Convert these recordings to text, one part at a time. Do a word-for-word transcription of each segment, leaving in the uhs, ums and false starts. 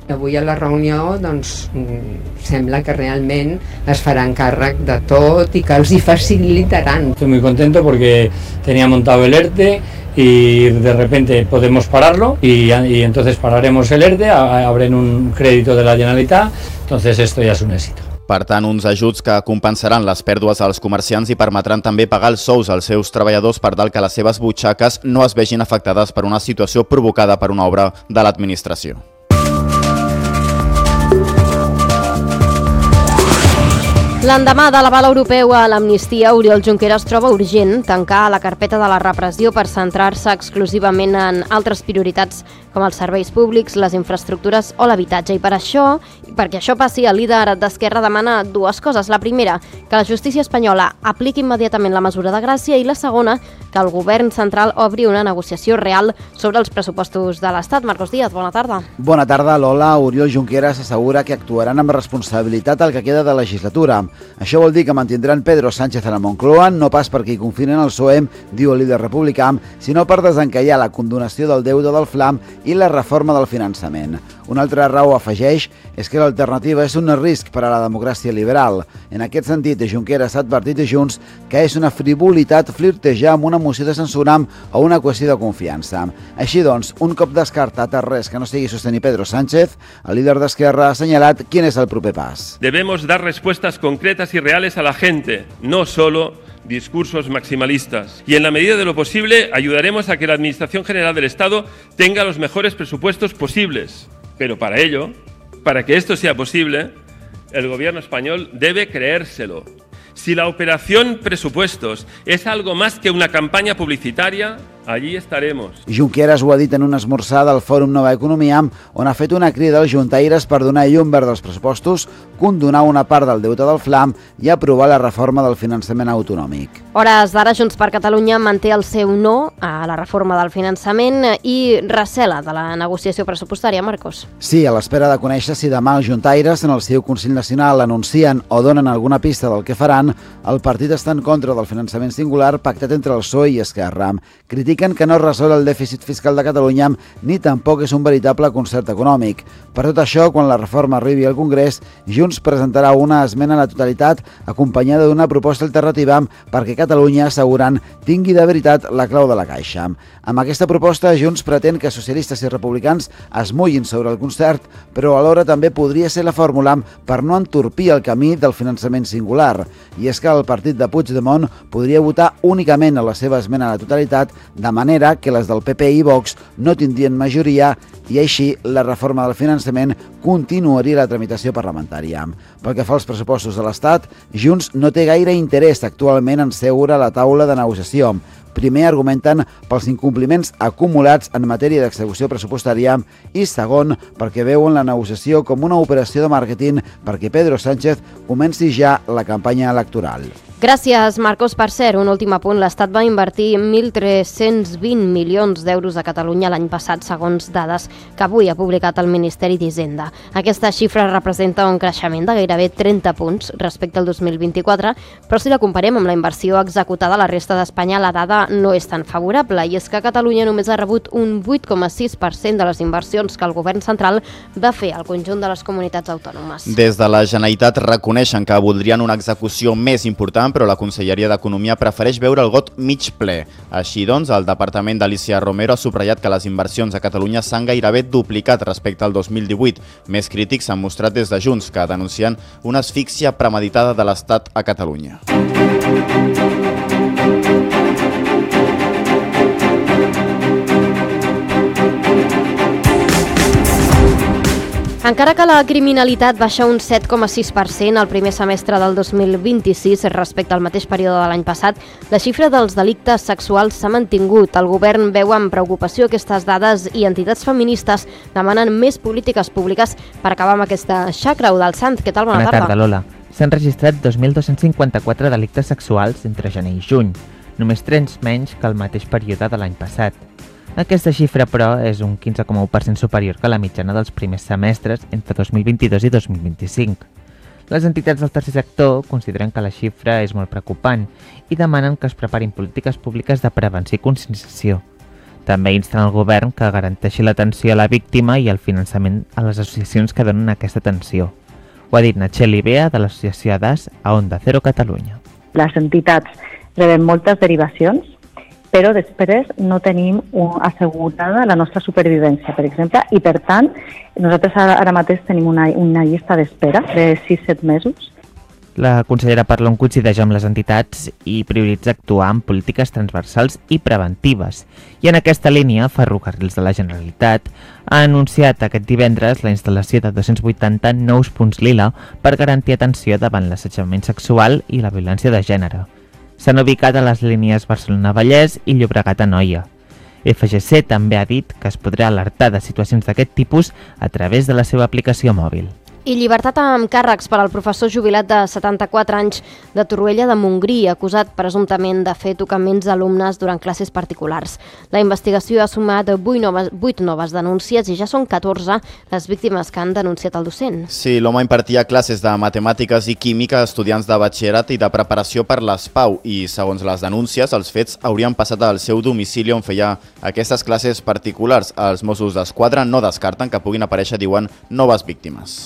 Avui a la reunió doncs, sembla que realment es faran càrrec de tot i que els hi facilitaran. Estoy muy contento porque tenía montado el ERTE y de repente podemos pararlo y, y entonces pararemos el ERTE, abren un crédito de la Generalitat, entonces esto ya es un éxito. Per tant, uns ajuts que compensaran les pèrdues als comerciants i permetran també pagar els sous als seus treballadors per tal que les seves butxaques no es vegin afectades per una situació provocada per una obra de l'administració. L'endemà de l'aval europeu a l'amnistia, Oriol Junqueras troba urgent tancar la carpeta de la repressió per centrar-se exclusivament en altres prioritats com els serveis públics, les infraestructures o l'habitatge. I per això, perquè això passi, el líder d'Esquerra demana dues coses. La primera, que la justícia espanyola apliqui immediatament la mesura de gràcia, i la segona, que el govern central obri una negociació real sobre els pressupostos de l'Estat. Marcos Díaz, bona tarda. Bona tarda, Lola. Oriol Junqueras assegura que actuaran amb responsabilitat el que queda de legislatura. Això vol dir que mantindran Pedro Sánchez a la Moncloa, no pas perquè hi confien en el P S O E, diu el líder republicà, sinó per desencallar la condonació del deute del Flam i la reforma del finançament. Una altra raó, afegeix, és que l'alternativa és un risc per a la democràcia liberal. En aquest sentit, Junqueras ha advertit a Junts que és una frivolitat flirtejar amb una moció de censura o una qüestió de confiança. Així doncs, un cop descartat a res que no sigui sostenir Pedro Sánchez, el líder d'Esquerra ha assenyalat quin és el proper pas. Debemos dar respuestas concretas y reales a la gente, no solo discursos maximalistas. Y en la medida de lo posible ayudaremos a que la Administración General del Estado tenga los mejores presupuestos posibles. Pero para ello, para que esto sea posible, el gobierno español debe creérselo. Si la operación presupuestos es algo más que una campaña publicitaria, allí estaremos. Junqueras ho ha dit en un esmorzar del Fòrum Nova Economia, on ha fet una crida als juntaires per donar llum verd als pressupostos, condonar una part del deute del Flam i aprovar la reforma del finançament autonòmic. Hores d'ara, Junts per Catalunya manté el seu no a la reforma del finançament i recela de la negociació pressupostària. Marcos. Sí, a l'espera de conèixer si demà els juntaires en el seu Consell Nacional anuncien o donen alguna pista del que faran, el partit està en contra del finançament singular pactat entre el P S O E i Esquerra. Critiquen que no resol el dèficit fiscal de Catalunya ni tampoc és un veritable concert econòmic. Per tot això, quan la reforma arribi al Congrés, Junts presentarà una esmena a la totalitat acompanyada d'una proposta alternativa perquè Catalunya, asseguren, tingui de veritat la clau de la caixa. Amb aquesta proposta, Junts pretén que socialistes i republicans es mullin sobre el concert, però alhora també podria ser la fórmula per no entorpir el camí del finançament singular. I és que el partit de Puigdemont podria votar únicament a la seva esmena a la totalitat, de manera que les del P P i Vox no tindrien majoria i així la reforma del finançament continuaria la tramitació parlamentària. Pel que fa als pressupostos de l'Estat, Junts no té gaire interès actualment en seure a la taula de negociació. Primer, argumenten pels incompliments acumulats en matèria d'execució pressupostària i segon, perquè veuen la negociació com una operació de màrqueting perquè Pedro Sánchez comenci ja la campanya electoral. Gràcies, Marcos. Per cert, un últim apunt. L'Estat va invertir mil tres-cents vint milions d'euros a Catalunya l'any passat, segons dades que avui ha publicat el Ministeri d'Hisenda. Aquesta xifra representa un creixement de gairebé trenta punts respecte al dos mil vint-i-quatre, però si la comparem amb la inversió executada a la resta d'Espanya, la dada no és tan favorable, i és que Catalunya només ha rebut un vuit coma sis per cent de les inversions que el govern central va fer al conjunt de les comunitats autònomes. Des de la Generalitat reconeixen que voldrien una execució més important, però la Conselleria d'Economia prefereix veure el got mig ple. Així doncs, el Departament d'Alícia Romero ha subratllat que les inversions a Catalunya s'han gairebé duplicat respecte al dos mil divuit. Més crítics s'han mostrat des de Junts, que denuncien una asfíxia premeditada de l'Estat a Catalunya. Encara que la criminalitat baixa un set coma sis per cent al primer semestre del dos mil vint-i-sis respecte al mateix període de l'any passat, la xifra dels delictes sexuals s'ha mantingut. El govern veu amb preocupació aquestes dades i entitats feministes demanen més polítiques públiques per acabar amb aquesta xacra. Eudald Sant, què tal? Bona, Bona tarda. tarda, Lola. S'han registrat dos mil dos-cents cinquanta-quatre delictes sexuals entre gener i juny, només tres menys que el mateix període de l'any passat. Aquesta xifra, però, és un quinze coma u per cent superior que la mitjana dels primers semestres entre dos mil vint-i-dos i dos mil vint-i-cinc. Les entitats del tercer sector consideren que la xifra és molt preocupant i demanen que es preparin polítiques públiques de prevenció i conscienciació. També insten el govern que garanteixi l'atenció a la víctima i el finançament a les associacions que donen aquesta atenció. Ho ha dit Natxeli Bea, de l'associació A D A S, a Onda Cero Catalunya. Les entitats reben moltes derivacions, però després no tenim assegurada la nostra supervivència, per exemple, i per tant, nosaltres ara mateix tenim una, una llista d'espera de sis a set mesos. La consellera Parlon coincideix amb les entitats i prioritza actuar en polítiques transversals i preventives. I en aquesta línia, Ferrocarrils de la Generalitat ha anunciat aquest divendres la instal·lació de dos-cents vuitanta nous punts lila per garantir atenció davant l'assetjament sexual i la violència de gènere. S'han ubicat a les línies Barcelona-Vallès i Llobregat-Anoia. F G C també ha dit que es podrà alertar de situacions d'aquest tipus a través de la seva aplicació mòbil. I llibertat amb càrrecs per al professor jubilat de setanta-quatre anys de Torroella de Montgrí, acusat presumptament de fer tocaments d'alumnes durant classes particulars. La investigació ha sumat vuit noves, vuit noves denúncies i ja són catorze les víctimes que han denunciat el docent. Sí, l'home impartia classes de matemàtiques i química a estudiants de batxillerat i de preparació per l'S P A U i, segons les denúncies, els fets haurien passat al seu domicili on feia aquestes classes particulars. Els Mossos d'Esquadra no descarten que puguin aparèixer, diuen, noves víctimes.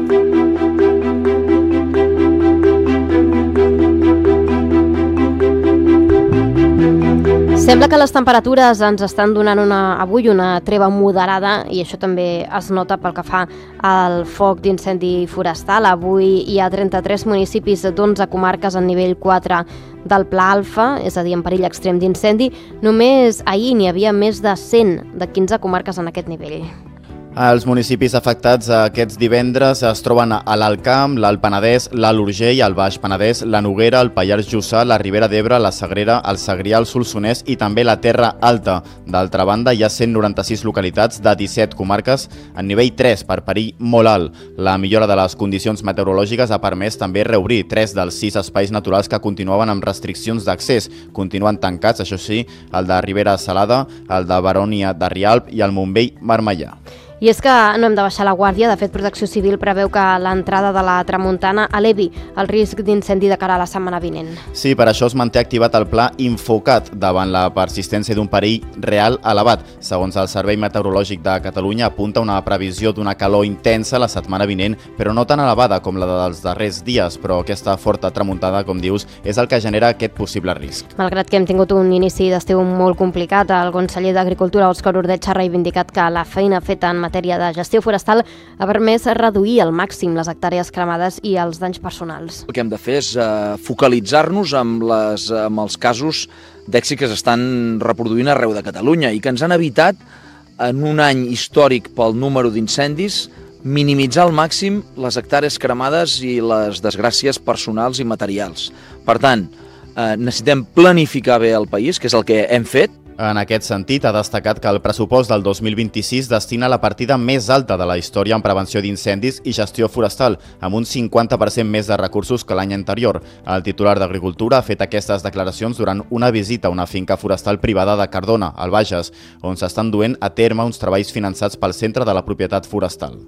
Sembla que les temperatures ens estan donant una, avui una treva moderada i això també es nota pel que fa al foc d'incendi forestal. Avui hi ha trenta-tres municipis d'onze comarques en nivell quatre del Pla Alfa, és a dir, en perill extrem d'incendi. Només ahir n'hi havia més de cent de quinze comarques en aquest nivell. Els municipis afectats aquests divendres es troben a l'Alt Camp, l'Alt Penedès, l'Alt Urgell, el Baix Penedès, la Noguera, el Pallars Jussà, la Ribera d'Ebre, la Sagrera, el Segrià, el Solsonès i també la Terra Alta. D'altra banda, hi ha cent noranta-sis localitats de disset comarques en nivell tres per perill molt alt. La millora de les condicions meteorològiques ha permès també reobrir tres dels sis espais naturals que continuaven amb restriccions d'accés. Continuen tancats, això sí, el de Ribera Salada, el de Barònia de Rialp i el Montbell Marmellà. I és que no hem de baixar la guàrdia. De fet, Protecció Civil preveu que l'entrada de la tramuntana elevi el risc d'incendi de cara a la setmana vinent. Sí, per això es manté activat el pla Infocat davant la persistència d'un perill real elevat. Segons el Servei Meteorològic de Catalunya, apunta una previsió d'una calor intensa la setmana vinent, però no tan elevada com la dels darrers dies, però aquesta forta tramuntada, com dius, és el que genera aquest possible risc. Malgrat que hem tingut un inici d'estiu molt complicat, el conseller d'Agricultura, Òscar Ordeig, ha reivindicat que la feina feta en matèria de gestió forestal ha permès reduir al màxim les hectàrees cremades i els danys personals. El que hem de fer és uh, focalitzar-nos amb, les, amb els casos d'èxit que s'estan reproduint arreu de Catalunya i que ens han evitat, en un any històric pel número d'incendis, minimitzar al màxim les hectàrees cremades i les desgràcies personals i materials. Per tant, uh, necessitem planificar bé el país, que és el que hem fet. En aquest sentit, ha destacat que el pressupost del dos mil vint-i-sis destina la partida més alta de la història en prevenció d'incendis i gestió forestal, amb un cinquanta per cent més de recursos que l'any anterior. El titular d'Agricultura ha fet aquestes declaracions durant una visita a una finca forestal privada de Cardona, al Bages, on s'estan duent a terme uns treballs finançats pel Centre de la Propietat Forestal.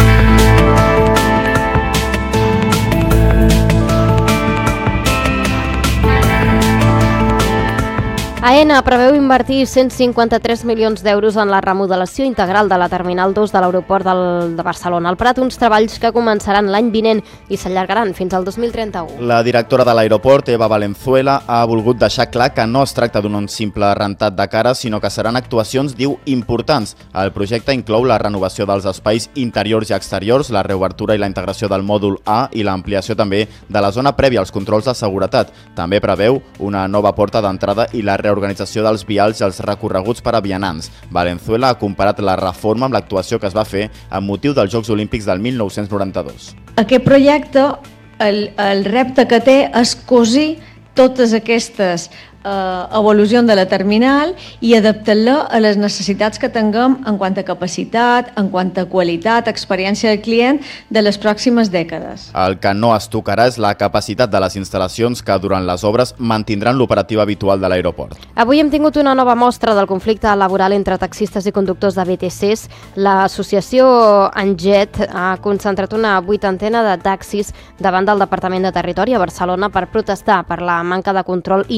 Aena preveu invertir cent cinquanta-tres milions d'euros en la remodelació integral de la Terminal dos de l'aeroport del, de Barcelona al Prat, uns treballs que començaran l'any vinent i s'allargaran fins al dos mil trenta-u. La directora de l'aeroport, Eva Valenzuela, ha volgut deixar clar que no es tracta d'un simple rentat de cara, sinó que seran actuacions, diu, importants. El projecte inclou la renovació dels espais interiors i exteriors, la reobertura i la integració del mòdul A i l'ampliació també de la zona prèvia als controls de seguretat. També preveu una nova porta d'entrada i la reorganització dels vials i els recorreguts per a vianants. Valenzuela ha comparat la reforma amb l'actuació que es va fer amb motiu dels Jocs Olímpics del mil nou-cents noranta-dos. Aquest projecte, el, el repte que té és cosir totes aquestes eh, evolucions de la terminal i adaptar-la a les necessitats que tinguem en quant a capacitat, en quant a qualitat, experiència del client de les pròximes dècades. El que no es tocarà és la capacitat de les instal·lacions que durant les obres mantindran l'operativa habitual de l'aeroport. Avui hem tingut una nova mostra del conflicte laboral entre taxistes i conductors de B T Cs. L'associació Anget ha concentrat una vuitantena de taxis davant del Departament de Territori a Barcelona per protestar per la manca de control i inspecció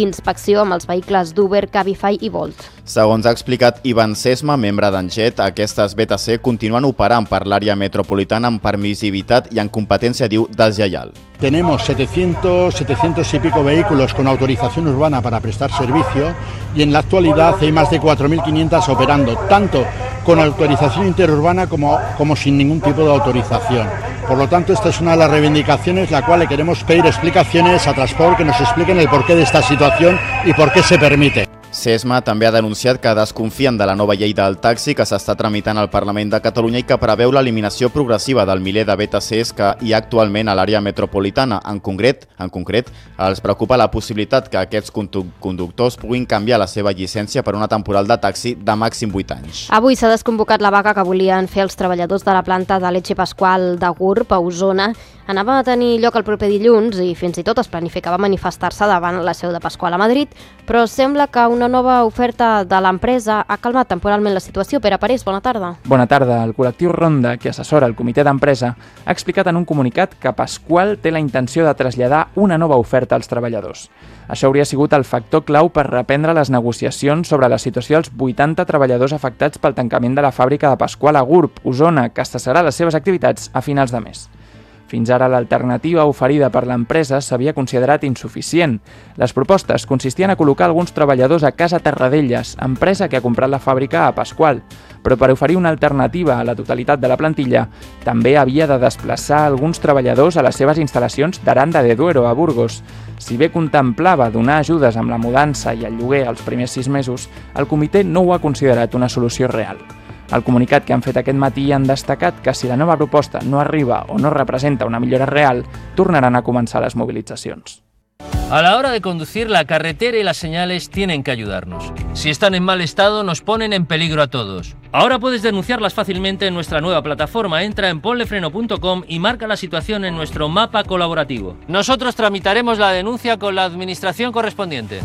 col·laboració amb els vehicles d'Uber, Cabify i Bolt. Segons ha explicat Ivan Sesma, membre d'Enget, aquestes B T C continuen operant per l'àrea metropolitana amb permissivitat i en competència, diu, deslleial. Tenemos setecientos, setecientos y pico vehículos con autorización urbana para prestar servicio y en la actualidad hay más de cuatro mil quinientos operando, tanto con autorización interurbana como, como sin ningún tipo de autorización. Por lo tanto, esta es una de las reivindicaciones, la cual le queremos pedir explicaciones a Transport, que nos expliquen el porqué de esta situación y por qué se permite. Sesma també ha denunciat que desconfien de la nova llei del taxi que s'està tramitant al Parlament de Catalunya i que preveu l'eliminació progressiva del miler de B T Cs que hi ha actualment a l'àrea metropolitana. En concret, en concret, els preocupa la possibilitat que aquests conductors puguin canviar la seva llicència per una temporal de taxi de màxim vuit anys. Avui s'ha desconvocat la vaga que volien fer els treballadors de la planta de Leche Pascual de Gurb, a Osona. Anava a tenir lloc el proper dilluns i fins i tot es planificava manifestar-se davant la seu de Pascual a Madrid, però sembla que una nova oferta de l'empresa ha calmat temporalment la situació. Pere Parés, bona tarda. Bona tarda. El col·lectiu Ronda, que assessora el comitè d'empresa, ha explicat en un comunicat que Pascual té la intenció de traslladar una nova oferta als treballadors. Això hauria sigut el factor clau per reprendre les negociacions sobre la situació dels vuitanta treballadors afectats pel tancament de la fàbrica de Pascual a Gurb, Osona, que cessarà les seves activitats a finals de mes. Fins ara l'alternativa oferida per l'empresa s'havia considerat insuficient. Les propostes consistien a col·locar alguns treballadors a Casa Terradellas, empresa que ha comprat la fàbrica a Pascual, però per oferir una alternativa a la totalitat de la plantilla també havia de desplaçar alguns treballadors a les seves instal·lacions d'Aranda de Duero, a Burgos. Si bé contemplava donar ajudes amb la mudança i el lloguer els primers sis mesos, el comitè no ho ha considerat una solució real. Al comunicat que han fet aquest matí han destacat que si la nova proposta no arriba o no representa una millora real, tornaran a començar les movilitzacions. A la hora de conducir, la carretera y las señales tienen que ayudarnos. Si están en mal estado, nos ponen en peligro a todos. Ahora puedes denunciarlas fácilmente en nuestra nueva plataforma. Entra en ponlefreno punto com y marca la situación en nuestro mapa colaborativo. Nosotros tramitaremos la denuncia con la administración correspondiente.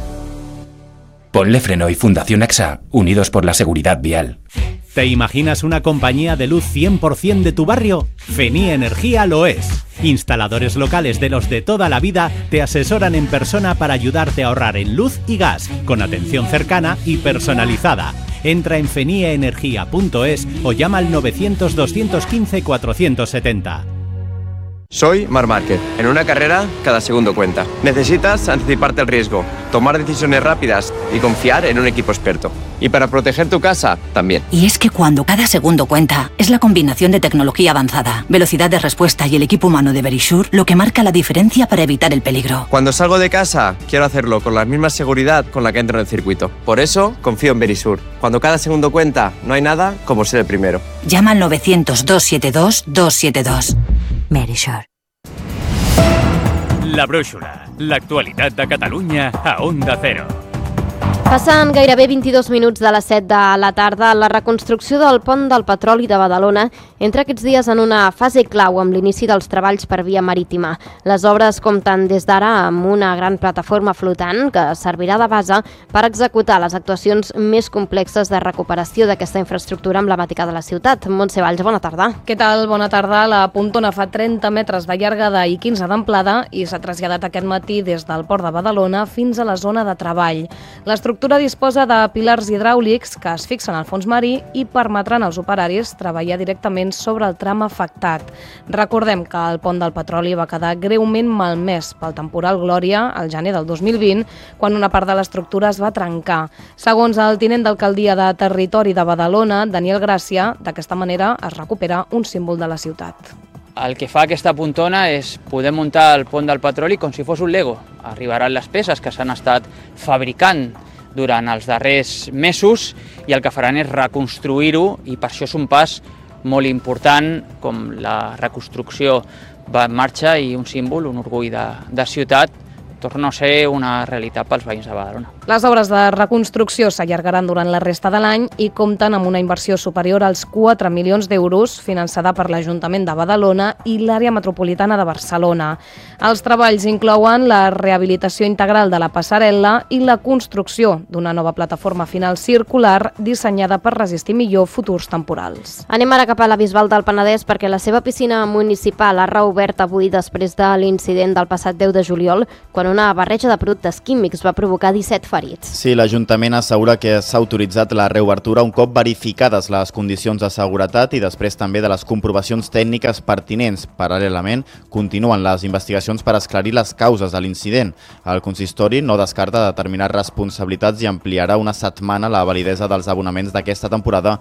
Ponle Freno y Fundación AXA, unidos por la seguridad vial. ¿Te imaginas una compañía de luz cien por ciento de tu barrio? Fenie Energía lo es. Instaladores locales de los de toda la vida te asesoran en persona para ayudarte a ahorrar en luz y gas, con atención cercana y personalizada. Entra en fenie energía punto es o llama al novecientos, doscientos quince, cuatrocientos setenta. Soy Marc Márquez. En una carrera, cada segundo cuenta. Necesitas anticiparte al riesgo, tomar decisiones rápidas y confiar en un equipo experto. Y para proteger tu casa, también. Y es que cuando cada segundo cuenta, es la combinación de tecnología avanzada, velocidad de respuesta y el equipo humano de Verisure lo que marca la diferencia para evitar el peligro. Cuando salgo de casa, quiero hacerlo con la misma seguridad con la que entro en el circuito. Por eso, confío en Verisure. Cuando cada segundo cuenta, no hay nada como ser el primero. Llama al novecientos, doscientos setenta y dos, doscientos setenta y dos. Verisure. La brúixola, l'actualitat de Catalunya a Onda Cero. Passen gairebé vint-i-dos minuts de les set de la tarda. La reconstrucció del pont del petroli de Badalona entra aquests dies en una fase clau amb l'inici dels treballs per via marítima. Les obres compten des d'ara amb una gran plataforma flotant que servirà de base per executar les actuacions més complexes de recuperació d'aquesta infraestructura emblemàtica de la ciutat. Montse Valls, bona tarda. Què tal? Bona tarda. La pontona fa trenta metres de llargada i quinze d'amplada i s'ha traslladat aquest matí des del port de Badalona fins a la zona de treball. L'estructura L'estructura disposa de pilars hidràulics que es fixen al fons marí i permetran als operaris treballar directament sobre el tram afectat. Recordem que el pont del petroli va quedar greument malmès pel temporal Glòria al gener del dos mil vint, quan una part de l'estructura es va trencar. Segons el tinent d'alcaldia de Territori de Badalona, Daniel Gràcia, d'aquesta manera es recupera un símbol de la ciutat. El que fa aquesta pontona és poder muntar el pont del petroli com si fos un Lego. Arribaran les peces que s'han estat fabricant durant els darrers mesos i el que faran és reconstruir-ho i per això és un pas molt important com la reconstrucció va en marxa i un símbol, un orgull de, de ciutat, torna a ser una realitat pels veïns de Badalona. Les obres de reconstrucció s'allargaran durant la resta de l'any i compten amb una inversió superior als quatre milions d'euros finançada per l'Ajuntament de Badalona i l'àrea metropolitana de Barcelona. Els treballs inclouen la rehabilitació integral de la passarel·la i la construcció d'una nova plataforma final circular dissenyada per resistir millor futurs temporals. Anem ara cap a la Bisbal del Penedès perquè la seva piscina municipal ha reobert avui després de l'incident del passat deu de juliol, quan una barreja de productes químics va provocar disset ferits. ferits. Sí, l'Ajuntament assegura que s'ha autoritzat la reobertura un cop verificades les condicions de seguretat i després també de les comprovacions tècniques pertinents. Paral·lelament, continuen les investigacions per esclarir les causes de l'incident. El consistori no descarta determinar responsabilitats i ampliarà una setmana la validesa dels abonaments d'aquesta temporada